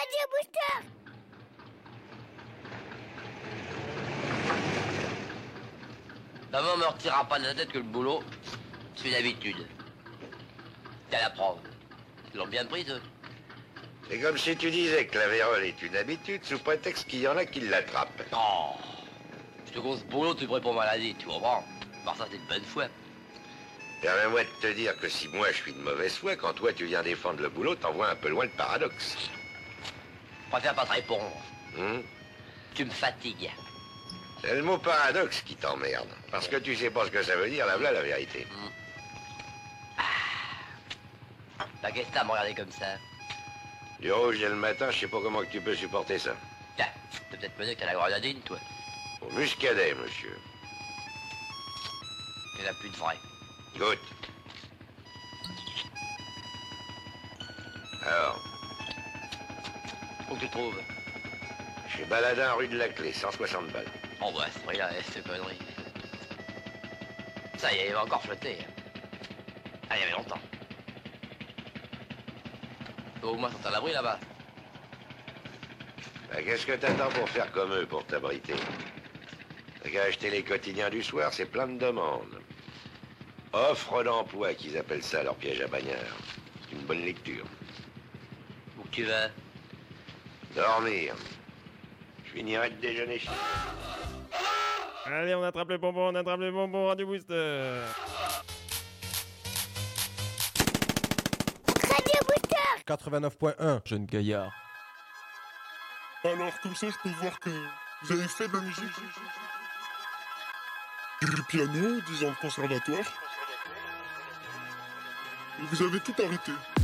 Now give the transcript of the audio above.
Radio Booster. Maman me retirera pas de la tête que le boulot, c'est une habitude. T'as la preuve. Ils l'ont bien prise, eux. C'est comme si tu disais que la vérole est une habitude sous prétexte qu'il y en a qui l'attrapent. Oh, je te cause boulot, tu pourrais pour maladie, tu comprends? Par ça, t'es de bonne foi. Permets-moi de te dire que si moi je suis de mauvaise foi, quand toi tu viens défendre le boulot, t'envoies un peu loin le paradoxe. Je préfère pas te répondre. Hum? Tu me fatigues. C'est le mot paradoxe qui t'emmerde. Parce que tu sais pas ce que ça veut dire, là, voilà la vérité. Bah, qu'est-ce que t'as à me regarder comme ça? Du rouge dès le matin, je sais pas comment que tu peux supporter ça. Tiens, t'as peut-être me dire que t'as la grenadine, toi. Au muscadet, monsieur. Il n'y en a plus de vrai. Goûte. Alors, Où que tu trouves? chez Baladin, rue de la Clé, 160 balles. Oh, bah, c'est vrai, là, c'est connerie. Ça y est, il va encore flotter. Ah, il y avait longtemps. Au moins, sont à l'abri, là-bas. Bah, qu'est-ce que t'attends pour faire comme eux, pour t'abriter? T'as qu'à acheter les quotidiens du soir, c'est plein de demandes. Offre d'emploi, qu'ils appellent ça, leur piège à bagnard. C'est une bonne lecture. Où que tu vas? Dormir. Je finirai de déjeuner chez Allez, on attrape les bonbons, Radio Booster. Radio Booster. 89.1, jeune gaillard. Alors, comme ça, je peux voir que vous avez fait de la musique. Du piano, 10 ans de conservatoire. Et vous avez tout arrêté.